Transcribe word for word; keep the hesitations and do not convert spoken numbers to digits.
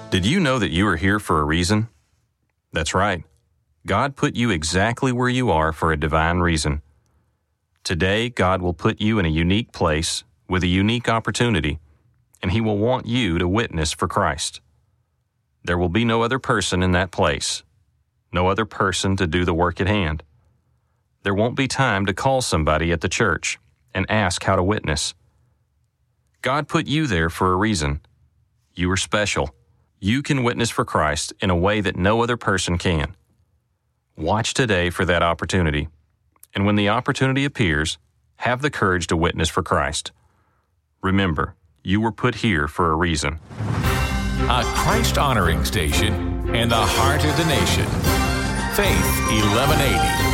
Did you know that you are here for a reason? That's right. God put you exactly where you are for a divine reason. Today, God will put you in a unique place with a unique opportunity, and He will want you to witness for Christ. There will be no other person in that place, no other person to do the work at hand. There won't be time to call somebody at the church and ask how to witness. God put you there for a reason. You are special. You can witness for Christ in a way that no other person can. Watch today for that opportunity, and when the opportunity appears, have the courage to witness for Christ. Remember, you were put here for a reason. A Christ-honoring station in the heart of the nation. Faith eleven eighty.